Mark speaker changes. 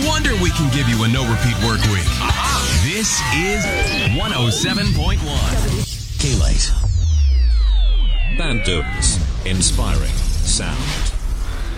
Speaker 1: wonder we can give you a no-repeat work week. This is 107.1.
Speaker 2: K-Lite. Band Dunes. Inspiring sound.